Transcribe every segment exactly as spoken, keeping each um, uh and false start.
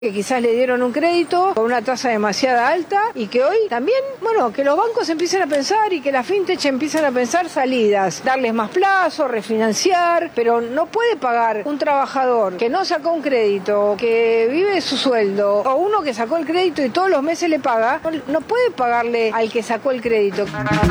que quizás le dieron un crédito con una tasa demasiado alta y que hoy también, bueno, que los bancos empiecen a pensar y que la fintech empiezan a pensar salidas, darles más plazo, refinanciar, pero no puede pagar un trabajador que no sacó un crédito, que vive de su sueldo, o uno que sacó el crédito y todos los meses le paga, no, no puede pagarle al que sacó el crédito.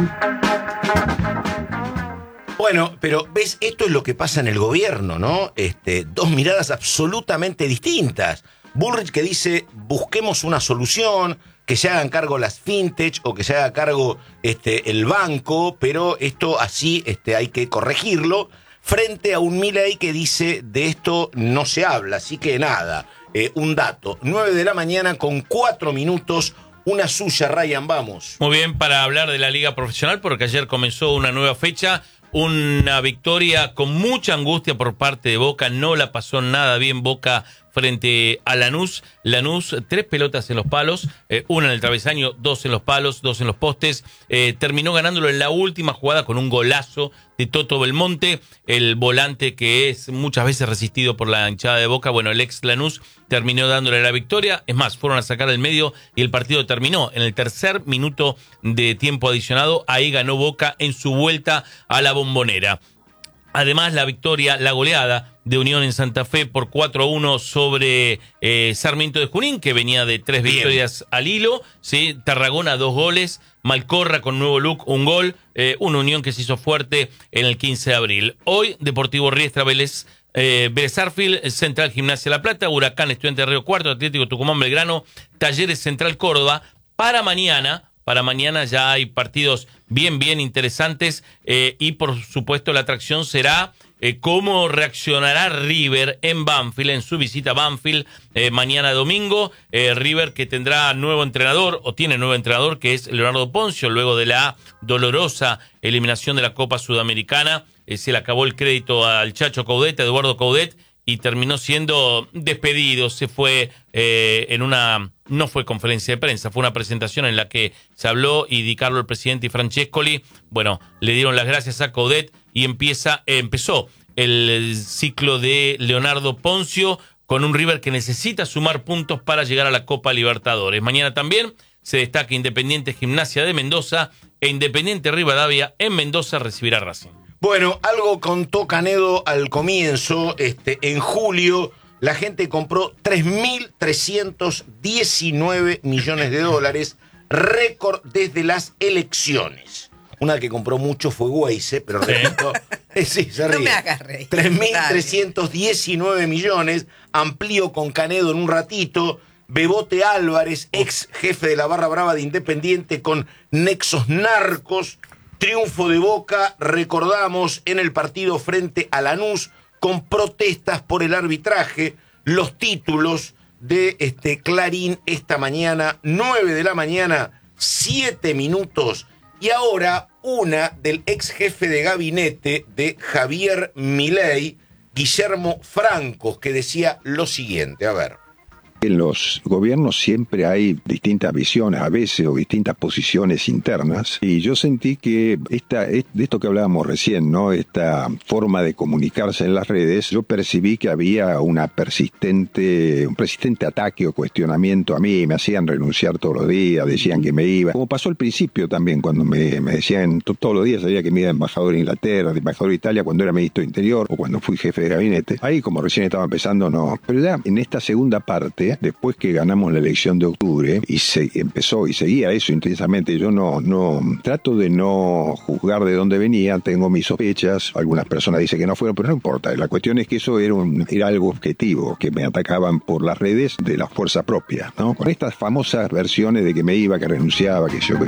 Bueno, pero ves, esto es lo que pasa en el gobierno, ¿no? Este, dos miradas absolutamente distintas. Bullrich que dice, busquemos una solución, que se hagan cargo las fintech o que se haga cargo este, el banco, pero esto así este, hay que corregirlo, frente a un Milei que dice, de esto no se habla, así que nada, eh, un dato, nueve de la mañana con cuatro minutos, una suya, Ryan, vamos. Muy bien, para hablar de la liga profesional, porque ayer comenzó una nueva fecha, una victoria con mucha angustia por parte de Boca, no la pasó nada bien Boca frente a Lanús. Lanús, tres pelotas en los palos, eh, una en el travesaño, dos en los palos, dos en los postes. Eh, terminó ganándolo en la última jugada con un golazo de Toto Belmonte, el volante que es muchas veces resistido por la hinchada de Boca. Bueno, el ex Lanús terminó dándole la victoria. Es más, fueron a sacar del medio y el partido terminó en el tercer minuto de tiempo adicionado. Ahí ganó Boca en su vuelta a la Bombonera. Además, la victoria, la goleada de Unión en Santa Fe por cuatro a uno sobre eh, Sarmiento de Junín, que venía de tres Bien. victorias al hilo, ¿sí? Tarragona, dos goles, Malcorra con nuevo look, un gol, eh, una Unión que se hizo fuerte en el quince de abril. Hoy, Deportivo Riestra, Vélez, eh, Vélez Sarsfield, Central Gimnasia La Plata, Huracán, Estudiantes de Río Cuarto, Atlético Tucumán, Belgrano, Talleres Central Córdoba. Para mañana, para mañana ya hay partidos bien, bien interesantes eh, y por supuesto la atracción será eh, cómo reaccionará River en Banfield, en su visita a Banfield eh, mañana domingo. Eh, River que tendrá nuevo entrenador, o tiene nuevo entrenador, que es Leonardo Poncio, luego de la dolorosa eliminación de la Copa Sudamericana. Eh, se le acabó el crédito al Chacho Coudet, a Eduardo Coudet, y terminó siendo despedido. Se fue eh, en una... No fue conferencia de prensa, fue una presentación en la que se habló y Di Carlo, el presidente, y Francescoli, bueno, le dieron las gracias a Coudet y empieza, eh, empezó el ciclo de Leonardo Poncio con un River que necesita sumar puntos para llegar a la Copa Libertadores. Mañana también se destaca Independiente Gimnasia de Mendoza e Independiente Rivadavia en Mendoza recibirá a Racing. Bueno, algo contó Canedo al comienzo, este, en julio la gente compró tres mil trescientos diecinueve millones de dólares, récord desde las elecciones. Una que compró mucho fue Weisse, pero repito, eh, sí, se ríe. No me hagas reír. tres mil trescientos diecinueve millones, amplío con Canedo en un ratito. Bebote Álvarez, ex jefe de la barra brava de Independiente con nexos narcos. Triunfo de Boca, recordamos, en el partido frente a Lanús, con protestas por el arbitraje. Los títulos de este Clarín esta mañana, nueve de la mañana, siete minutos. Y ahora una del ex jefe de gabinete de Javier Milei, Guillermo Francos, que decía lo siguiente, a ver. En los gobiernos siempre hay distintas visiones, a veces, o distintas posiciones internas, y yo sentí que esta, de esto que hablábamos recién, ¿no? Esta forma de comunicarse en las redes, yo percibí que había una persistente, un persistente ataque o cuestionamiento a mí, me hacían renunciar todos los días, decían que me iba, como pasó al principio también, cuando me, me decían todos los días, sabía que me iba embajador de Inglaterra, de embajador de Italia, cuando era ministro de Interior, o cuando fui jefe de gabinete. Ahí, como recién estaba empezando, no. Pero ya en esta segunda parte, después que ganamos la elección de octubre y se empezó y seguía eso intensamente, yo no no trato de no juzgar de dónde venía, tengo mis sospechas, algunas personas dicen que no fueron, pero no importa, la cuestión es que eso era, un, era algo objetivo, que me atacaban por las redes de la fuerza propia, ¿no? Con estas famosas versiones de que me iba, que renunciaba, que yo...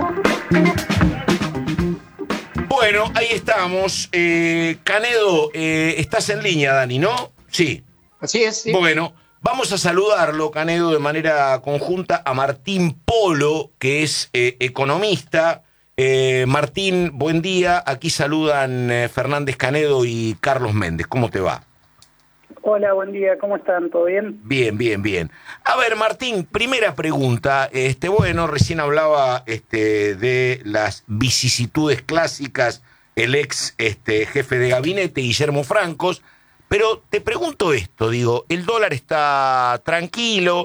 Bueno, ahí estamos. Eh, Canedo, eh, estás en línea, Dani, ¿no? Sí. Así es, sí. Bueno, vamos a saludarlo, Canedo, de manera conjunta a Martín Polo, que es eh, economista. Eh, Martín, buen día. Aquí saludan eh, Fernández Canedo y Carlos Méndez. ¿Cómo te va? Hola, buen día. ¿Cómo están? ¿Todo bien? Bien, bien, bien. A ver, Martín, primera pregunta. Este, bueno, recién hablaba este, de las vicisitudes clásicas el ex este, jefe de gabinete, Guillermo Francos, Pero te pregunto esto, digo, el dólar está tranquilo,